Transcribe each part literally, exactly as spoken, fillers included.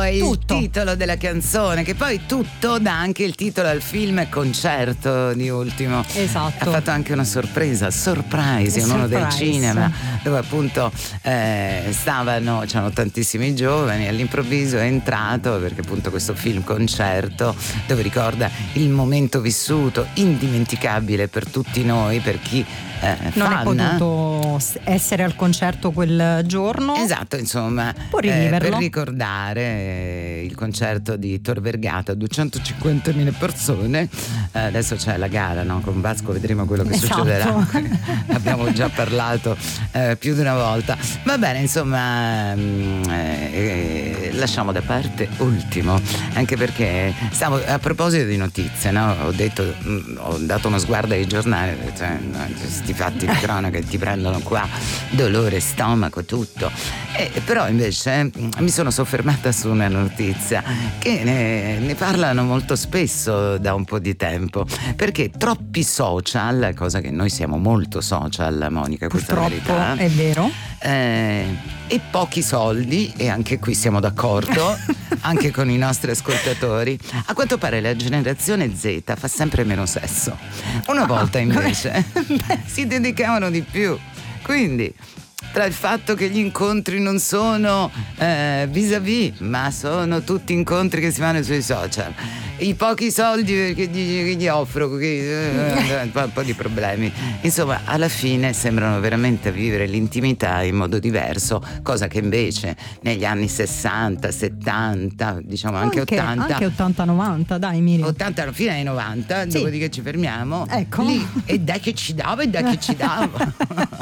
è tutto. il titolo della canzone, che poi tutto dà anche il titolo al film concerto di Ultimo. Esatto. Ha fatto anche una sorpresa, surprise, in uno del cinema, dove appunto eh, stavano, c'erano tantissimi giovani, all'improvviso è entrato, perché appunto questo film concerto, dove ricorda il momento vissuto, indimenticabile per tutti noi, per chi eh, non fan. è potuto essere al concerto quel giorno. Esatto, insomma, eh, per ricordare eh, il concerto di Tor Vergata, duecentocinquantamila persone. Eh, adesso c'è la gara, no? Con Vasco vedremo quello che esatto. succederà. Abbiamo già parlato eh, più di una volta. Va bene, insomma, mh, eh, lasciamo da parte Ultimo, anche perché stavo a proposito di notizie, no? Ho detto, mh, ho dato uno sguardo ai giornali, cioè, no, questi fatti di cronaca che ti prendono qua, dolore, stomaco, tutto. E, però invece mh, mi sono soffermata su una notizia che ne, ne parlano molto spesso da un po' di tempo, perché troppi social, cosa che noi siamo molto social, Monica, questa purtroppo è la verità, è vero, eh, e pochi soldi, e anche qui siamo d'accordo anche con i nostri ascoltatori. A quanto pare la generazione Z fa sempre meno sesso, una volta invece si dedicavano di più, quindi tra il fatto che gli incontri non sono eh, vis-à-vis, ma sono tutti incontri che si fanno sui social, i pochi soldi perché dici che gli offro, che, eh, un po' di problemi, insomma alla fine sembrano veramente vivere l'intimità in modo diverso, cosa che invece negli anni sessanta, settanta, diciamo anche, anche ottanta, anche ottanta novanta, dai Miri, ottanta fino ai novanta, sì. Dopodiché ci fermiamo, ecco. Lì, e dai che ci dava, e dai che ci dava.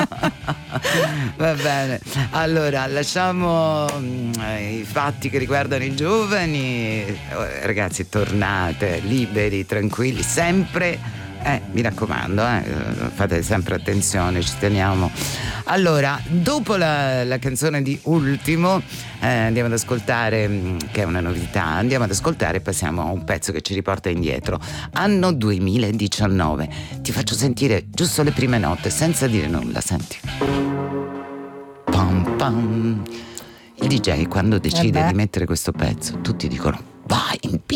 Va bene, allora lasciamo mh, i fatti che riguardano i giovani. Ragazzi, tornate liberi, tranquilli, sempre. Eh, mi raccomando, eh, fate sempre attenzione, ci teniamo. Allora, dopo la, la canzone di Ultimo, eh, andiamo ad ascoltare, che è una novità, andiamo ad ascoltare e passiamo a un pezzo che ci riporta indietro. Anno duemiladiciannove. Ti faccio sentire giusto le prime note, senza dire nulla, senti. Pam pam. Il D J quando decide eh di mettere questo pezzo, tutti dicono vai in piedi.